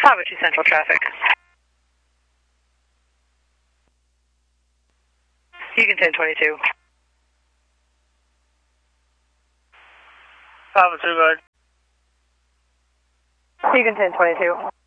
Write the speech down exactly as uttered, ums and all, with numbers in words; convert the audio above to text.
Bravo two Central traffic. Egan ten twenty-two. Bravo two, go ahead. Egan ten twenty-two.